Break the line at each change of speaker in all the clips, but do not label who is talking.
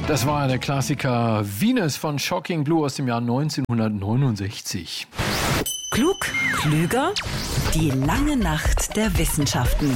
Das war der Klassiker Venus von Shocking Blue aus dem Jahr 1969.
Klug, klüger, die lange Nacht der Wissenschaften.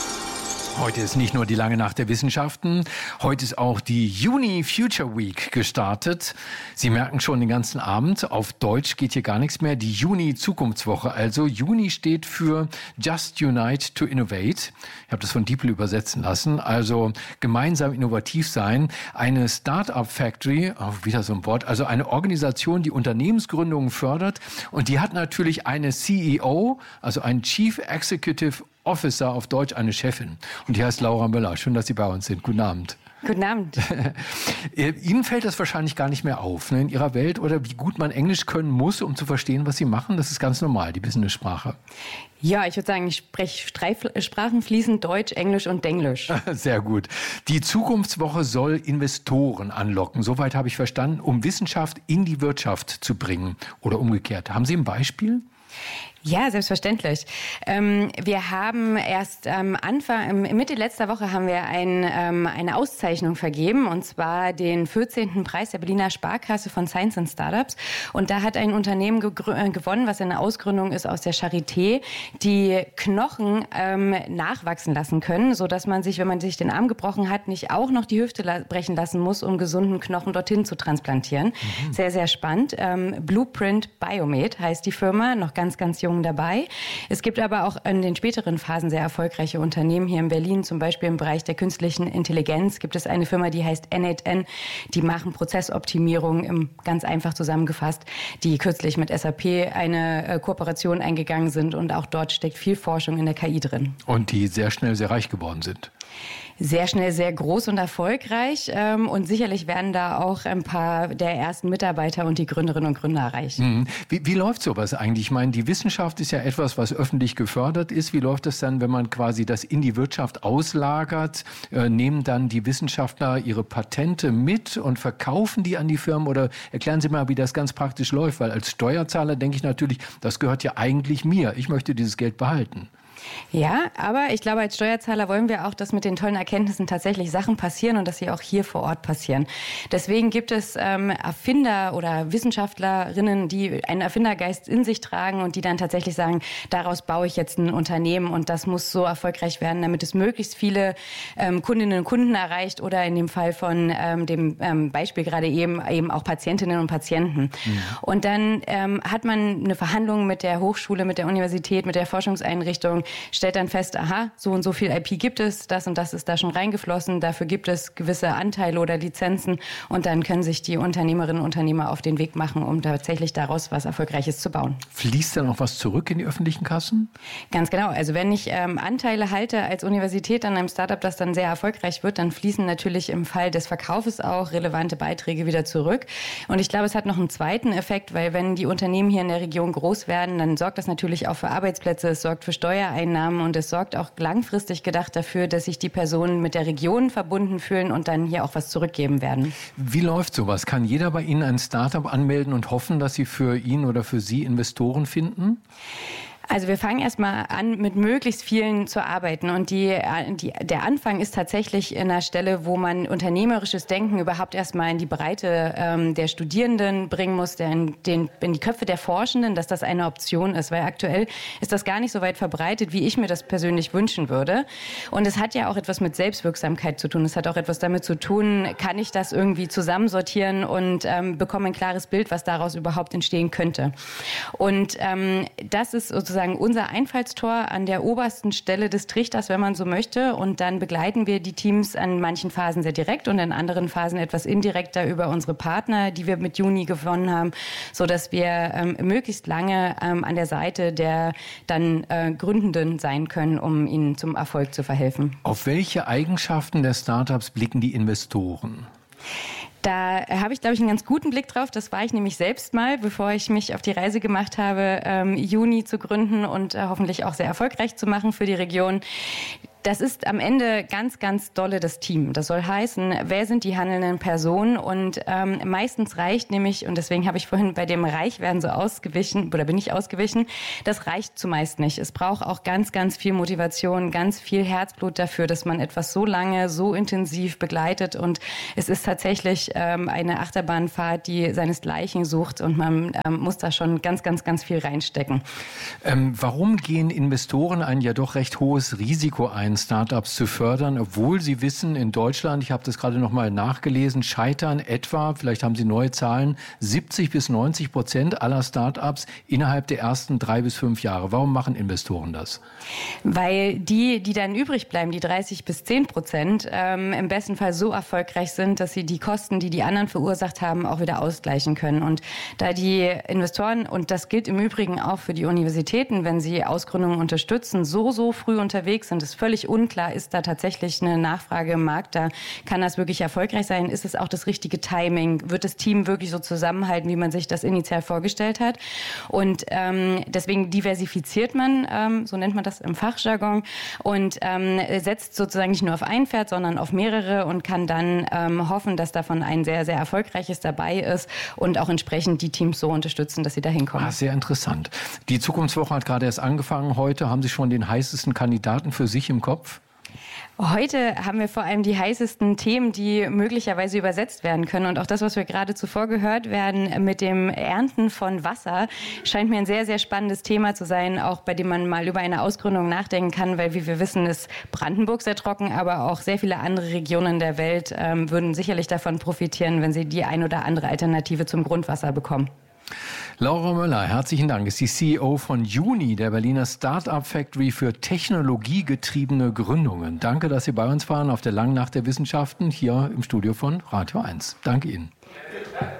Heute ist nicht nur die lange Nacht der Wissenschaften, heute ist auch die Uni Future Week gestartet. Sie merken schon den ganzen Abend, auf Deutsch geht hier gar nichts mehr, die Uni Zukunftswoche. Also Uni steht für Just Unite to Innovate. Ich habe das von DeepL übersetzen lassen. Also gemeinsam innovativ sein. Eine Start-up Factory, auch wieder so ein Wort, also eine Organisation, die Unternehmensgründungen fördert. Und die hat natürlich eine CEO, also einen Chief Executive Officer, auf Deutsch eine Chefin. Und die heißt Laura Müller. Schön, dass Sie bei uns sind. Guten Abend.
Guten Abend.
Ihnen fällt das wahrscheinlich gar nicht mehr auf, ne, in Ihrer Welt, oder wie gut man Englisch können muss, um zu verstehen, was Sie machen. Das ist ganz normal, die Business-Sprache.
Ja, ich würde sagen, ich spreche 3 Sprachen fließend, Deutsch, Englisch und Denglisch.
Sehr gut. Die Zukunftswoche soll Investoren anlocken. Soweit habe ich verstanden, um Wissenschaft in die Wirtschaft zu bringen oder umgekehrt. Haben Sie ein Beispiel?
Ja, selbstverständlich. Wir haben erst Mitte letzter Woche haben wir eine Auszeichnung vergeben, und zwar den 14. Preis der Berliner Sparkasse von Science and Startups. Und da hat ein Unternehmen gewonnen, was eine Ausgründung ist aus der Charité, die Knochen nachwachsen lassen können, sodass man sich, wenn man sich den Arm gebrochen hat, nicht auch noch die Hüfte brechen lassen muss, um gesunden Knochen dorthin zu transplantieren. Mhm. Sehr, sehr spannend. Blueprint Biomed heißt die Firma, noch ganz, ganz jung dabei. Es gibt aber auch in den späteren Phasen sehr erfolgreiche Unternehmen. Hier in Berlin zum Beispiel im Bereich der künstlichen Intelligenz gibt es eine Firma, die heißt N8N. Die machen Prozessoptimierung, ganz einfach zusammengefasst, die kürzlich mit SAP eine Kooperation eingegangen sind, und auch dort steckt viel Forschung in der KI drin.
Und die sehr schnell sehr reich geworden sind.
Sehr schnell, sehr groß und erfolgreich. Und sicherlich werden da auch ein paar der ersten Mitarbeiter und die Gründerinnen und Gründer erreichen.
Wie läuft sowas eigentlich? Ich meine, die Wissenschaft ist ja etwas, was öffentlich gefördert ist. Wie läuft das dann, wenn man quasi das in die Wirtschaft auslagert? Nehmen dann die Wissenschaftler ihre Patente mit und verkaufen die an die Firmen? Oder erklären Sie mal, wie das ganz praktisch läuft? Weil als Steuerzahler denke ich natürlich, das gehört ja eigentlich mir. Ich möchte dieses Geld behalten.
Ja, aber ich glaube, als Steuerzahler wollen wir auch, dass mit den tollen Erkenntnissen tatsächlich Sachen passieren und dass sie auch hier vor Ort passieren. Deswegen gibt es Erfinder oder Wissenschaftlerinnen, die einen Erfindergeist in sich tragen und die dann tatsächlich sagen, daraus baue ich jetzt ein Unternehmen und das muss so erfolgreich werden, damit es möglichst viele Kundinnen und Kunden erreicht oder in dem Fall von dem Beispiel gerade eben auch Patientinnen und Patienten. Mhm. Und dann hat man eine Verhandlung mit der Hochschule, mit der Universität, mit der Forschungseinrichtung, stellt dann fest, aha, so und so viel IP gibt es, das und das ist da schon reingeflossen, dafür gibt es gewisse Anteile oder Lizenzen, und dann können sich die Unternehmerinnen und Unternehmer auf den Weg machen, um tatsächlich daraus was Erfolgreiches zu bauen.
Fließt dann auch was zurück in die öffentlichen Kassen?
Ganz genau. Also wenn ich Anteile halte als Universität an einem Startup, das dann sehr erfolgreich wird, dann fließen natürlich im Fall des Verkaufes auch relevante Beiträge wieder zurück. Und ich glaube, es hat noch einen zweiten Effekt, weil wenn die Unternehmen hier in der Region groß werden, dann sorgt das natürlich auch für Arbeitsplätze, es sorgt für Steuereinnahmen und es sorgt auch langfristig gedacht dafür, dass sich die Personen mit der Region verbunden fühlen und dann hier auch was zurückgeben werden.
Wie läuft sowas? Kann jeder bei Ihnen ein Startup anmelden und hoffen, dass Sie für ihn oder für Sie Investoren finden?
Also wir fangen erstmal an, mit möglichst vielen zu arbeiten, und der Anfang ist tatsächlich in einer Stelle, wo man unternehmerisches Denken überhaupt erstmal in die Breite der Studierenden bringen muss, in die Köpfe der Forschenden, dass das eine Option ist, weil aktuell ist das gar nicht so weit verbreitet, wie ich mir das persönlich wünschen würde. Und es hat ja auch etwas mit Selbstwirksamkeit zu tun. Es hat auch etwas damit zu tun, kann ich das irgendwie zusammensortieren und bekomme ein klares Bild, was daraus überhaupt entstehen könnte. Und das ist sozusagen unser Einfallstor an der obersten Stelle des Trichters, wenn man so möchte. Und dann begleiten wir die Teams an manchen Phasen sehr direkt und in anderen Phasen etwas indirekter über unsere Partner, die wir mit Uni gewonnen haben, sodass wir möglichst lange an der Seite der dann Gründenden sein können, um ihnen zum Erfolg zu verhelfen.
Auf welche Eigenschaften der Startups blicken die Investoren?
Da habe ich, glaube ich, einen ganz guten Blick drauf. Das war ich nämlich selbst mal, bevor ich mich auf die Reise gemacht habe, Uni zu gründen und hoffentlich auch sehr erfolgreich zu machen für die Region. Das ist am Ende ganz, ganz dolle das Team. Das soll heißen, wer sind die handelnden Personen? Und meistens reicht nämlich, und deswegen habe ich vorhin bei dem Reichwerden so ausgewichen, oder bin ich ausgewichen, das reicht zumeist nicht. Es braucht auch ganz, ganz viel Motivation, ganz viel Herzblut dafür, dass man etwas so lange, so intensiv begleitet. Und es ist tatsächlich eine Achterbahnfahrt, die seinesgleichen sucht. Und man muss da schon ganz, ganz, ganz viel reinstecken.
Warum gehen Investoren ein ja doch recht hohes Risiko ein, Startups zu fördern, obwohl sie wissen, in Deutschland, ich habe das gerade noch mal nachgelesen, scheitern etwa, vielleicht haben Sie neue Zahlen, 70-90% aller Startups innerhalb der ersten 3 bis 5 Jahre. Warum machen Investoren das?
Weil die dann übrig bleiben, die 30-10%, im besten Fall so erfolgreich sind, dass sie die Kosten, die die anderen verursacht haben, auch wieder ausgleichen können. Und da die Investoren, und das gilt im Übrigen auch für die Universitäten, wenn sie Ausgründungen unterstützen, so früh unterwegs sind, ist völlig unklar, ist da tatsächlich eine Nachfrage im Markt, da kann das wirklich erfolgreich sein, ist es auch das richtige Timing, wird das Team wirklich so zusammenhalten, wie man sich das initial vorgestellt hat. Und deswegen diversifiziert man, so nennt man das im Fachjargon, und setzt sozusagen nicht nur auf ein Pferd, sondern auf mehrere und kann dann hoffen, dass davon ein sehr, sehr erfolgreiches dabei ist und auch entsprechend die Teams so unterstützen, dass sie da hinkommen.
Sehr interessant. Die Zukunftswoche hat gerade erst angefangen. Heute haben Sie schon den heißesten Kandidaten für sich im Kopf?
Heute haben wir vor allem die heißesten Themen, die möglicherweise übersetzt werden können. Und auch das, was wir gerade zuvor gehört werden mit dem Ernten von Wasser, scheint mir ein sehr, sehr spannendes Thema zu sein, auch bei dem man mal über eine Ausgründung nachdenken kann, weil, wie wir wissen, ist Brandenburg sehr trocken, aber auch sehr viele andere Regionen der Welt würden sicherlich davon profitieren, wenn sie die ein oder andere Alternative zum Grundwasser bekommen.
Laura Möller, herzlichen Dank, ist die CEO von Juni, der Berliner Start-up Factory für technologiegetriebene Gründungen. Danke, dass Sie bei uns waren auf der Langen Nacht der Wissenschaften hier im Studio von Radio 1. Danke Ihnen.